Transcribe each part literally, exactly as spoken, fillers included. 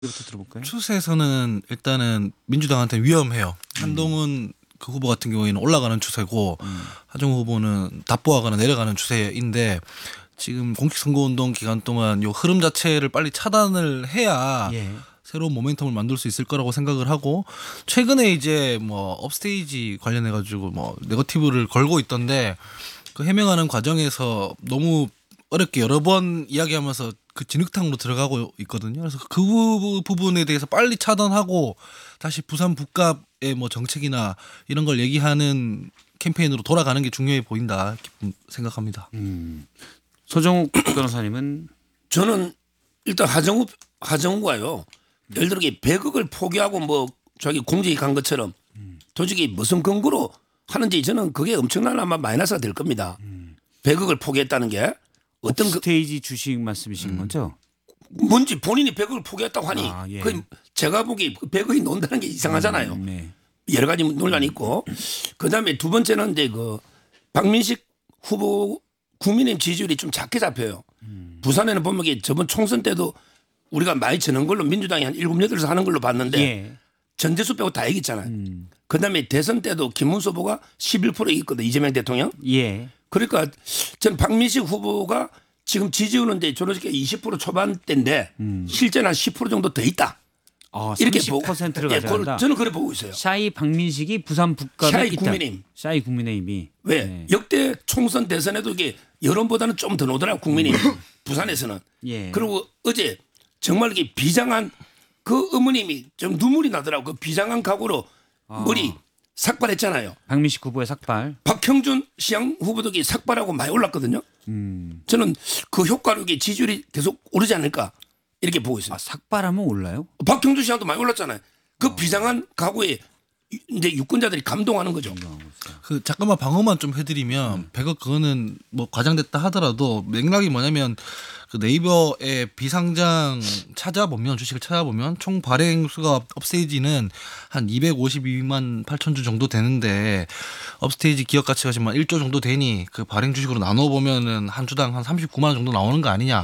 부터 들어볼까요? 추세에서는 일단은 민주당한테 위험해요. 한동훈 그 후보 같은 경우에는 올라가는 추세고 음. 하정우 후보는 답보하거나 내려가는 추세인데 지금 공식선거운동 기간 동안 요 흐름 자체를 빨리 차단을 해야 예. 새로운 모멘텀을 만들 수 있을 거라고 생각을 하고 최근에 이제 뭐 업스테이지 관련해 가지고 뭐 네거티브를 걸고 있던데 그 해명하는 과정에서 너무 어렵게 여러 번 이야기하면서 그 진흙탕으로 들어가고 있거든요. 그래서 그 부- 부분에 대해서 빨리 차단하고 다시 부산 북갑의 뭐 정책이나 이런 걸 얘기하는 캠페인으로 돌아가는 게 중요해 보인다 이렇게 생각합니다. 음. 서정욱 변호사님은 저는 일단 하정우 하정우가요. 예를 들어 백억을 포기하고 뭐 자기 공직에 간 것처럼 솔직히 무슨 근거로 하는지 저는 그게 엄청난 아마 마이너스가 될 겁니다. 백억을 포기했다는 게 어떤 그 스테이지 주식 말씀이신 거죠? 뭔지 본인이 백억을 포기했다고 하니 아, 예. 그 제가 보기 그 백억이 논다는 게 이상하잖아요. 음, 네. 여러 가지 논란이 있고 그다음에 두 번째는 이제 그 박민식 후보 국민의힘 지지율이 좀 작게 잡혀요. 부산에는 보면 이게 저번 총선 때도 우리가 많이 저는 걸로 민주당이 한 일곱 여덟에서 하는 걸로 봤는데 예. 전재수 빼고 다 이겼잖아요. 음. 그다음에 대선 때도 김문수 후보가 십일 퍼센트 이겼거든 이재명 대통령. 예. 그러니까 저는 박민식 후보가 지금 지지율은 이제 조로지게 이십 퍼센트 초반대인데 실제는 한 십 퍼센트 정도 더 있다. 아, 이렇게 삼십 퍼센트를 보고 예, 가져간다. 저는 그래 보고 있어요. 샤이 박민식이 부산 북갑에 샤이 있다. 국민의힘. 샤이 국민의힘이. 왜 네. 역대 총선 대선에도 이게 여론보다는 좀 더 노더라 국민이 부산에서는. 예. 그리고 어제 정말 이게 비장한 그 어머님이 좀 눈물이 나더라고. 그 비장한 각오로 아. 머리 삭발했잖아요. 박민식 후보의 삭발. 박형준 시장 후보도 이게 삭발하고 많이 올랐거든요. 음. 저는 그 효과로 이게 지지율이 계속 오르지 않을까 이렇게 보고 있습니다. 아, 삭발하면 올라요? 박형준 시장도 많이 올랐잖아요. 그 비장한 각오에 이제 유권자들이 감동하는 거죠. 그 잠깐만 방어만 좀 해드리면 백억 그거는 뭐 과장됐다 하더라도 맥락이 뭐냐면 그 네이버의 비상장 찾아보면 주식을 찾아보면 총 발행 수가 업스테이지는 한 이백오십이만 팔천 주 정도 되는데 업스테이지 기업 가치가 지금 한 일 조 정도 되니 그 발행 주식으로 나눠 보면은 한 주당 한 삼십구만 원 정도 나오는 거 아니냐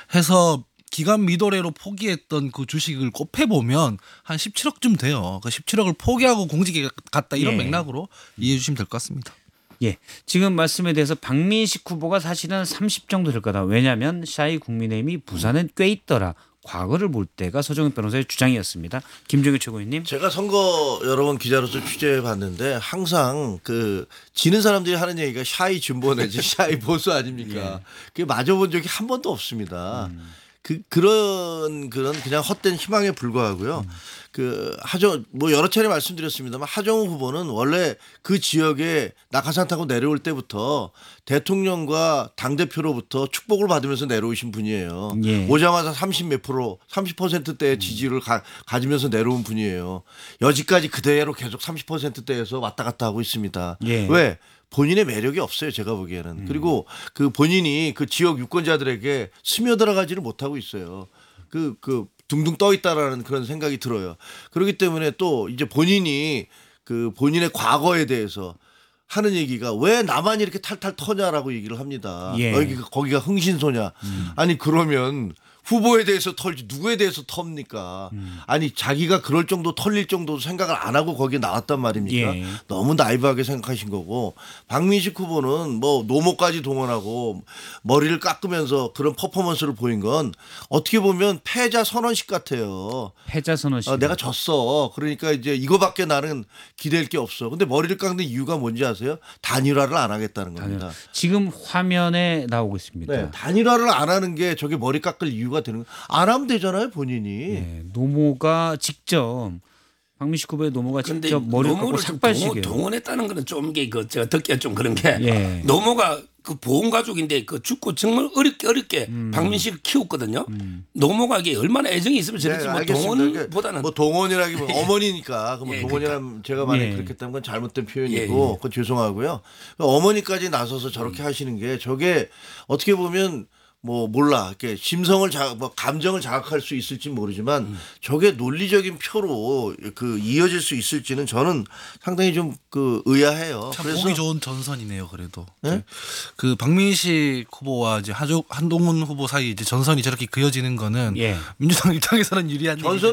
해서 기간 미도래로 포기했던 그 주식을 곱해 보면 한 십칠억쯤 돼요. 그 십칠억을 포기하고 공직에 갔다 이런 예. 맥락으로 이해해 주시면 될 것 같습니다. 예. 지금 말씀에 대해서 박민식 후보가 사실은 삼십 정도 될 거다. 왜냐하면 샤이 국민의힘이 부산은 꽤 있더라. 과거를 볼 때가 서정욱 변호사의 주장이었습니다. 김종일 최고위원님. 제가 선거 여러 번 기자로서 취재해 봤는데 항상 그 지는 사람들이 하는 얘기가 샤이 진보 내지 샤이 보수 아닙니까? 그게 맞아본 적이 한 번도 없습니다. 그 그런 그런 그냥 헛된 희망에 불과하고요. 그 하정 뭐 여러 차례 말씀드렸습니다만 하정우 후보는 원래 그 지역에 낙하산 타고 내려올 때부터 대통령과 당 대표로부터 축복을 받으면서 내려오신 분이에요. 예. 오자마자 삼십 몇 프로, 삼십 퍼센트대의 지지를 가, 가지면서 내려온 분이에요. 여지까지 그대로 계속 삼십 퍼센트대에서 왔다 갔다 하고 있습니다. 예. 왜? 본인의 매력이 없어요. 제가 보기에는. 음. 그리고 그 본인이 그 지역 유권자들에게 스며들어가지를 못하고 있어요. 그, 그 둥둥 떠 있다라는 그런 생각이 들어요. 그렇기 때문에 또 이제 본인이 그 본인의 과거에 대해서 하는 얘기가 왜 나만 이렇게 탈탈 터냐라고 얘기를 합니다. 예. 거기가, 거기가 흥신소냐. 음. 아니 그러면 후보에 대해서 털지 누구에 대해서 텁니까? 음. 아니 자기가 그럴 정도 털릴 정도 생각을 안 하고 거기에 나왔단 말입니까? 예. 너무 나이브하게 생각하신 거고 박민식 후보는 뭐 노모까지 동원하고 머리를 깎으면서 그런 퍼포먼스를 보인 건 어떻게 보면 패자 선언식 같아요. 패자 선언식. 어, 내가 졌어. 그러니까 이제 이거밖에 나는 기댈 게 없어. 근데 머리를 깎는 이유가 뭔지 아세요? 단일화를 안 하겠다는 겁니다. 지금 화면에 나오고 있습니다. 네, 단일화를 안 하는 게 저게 머리 깎을 이유가 되는 거. 안 하면 되잖아요, 본인이. 예, 노모가 직접 박민식 후보의 노모가 근데 직접 머리를 깎고 노모를 좀 삭발식이에요. 동원, 동원했다는 거는 좀 이게 그 제가 듣기가 좀 그런 게 예. 노모가 그 보험 가족인데 그 죽고 정말 어렵게 어렵게 음. 박민식을 키웠거든요. 노모가 이게 얼마나 애정이 있으면 저랬지 뭐 알겠습니다. 동원보다는 뭐 동원이라기보다 어머니니까 그뭐 예, 동원이라면 제가 만약 예. 그렇게 했다면 그건 잘못된 표현이고 예, 예. 그건 죄송하고요. 어머니까지 나서서 저렇게 하시는 게 저게 어떻게 보면 뭐 몰라 이렇게 심성을 자, 뭐 감정을 자극할 수 있을지 모르지만 음. 저게 논리적인 표로 그 이어질 수 있을지는 저는 상당히 좀 그 의아해요. 참 그래서 보기 좋은 전선이네요. 그래도 네? 그 박민식 후보와 이제 하조, 한동훈 후보 사이 이제 전선이 저렇게 그어지는 거는 예. 민주당 입장에서는 유리한 전선 일이죠.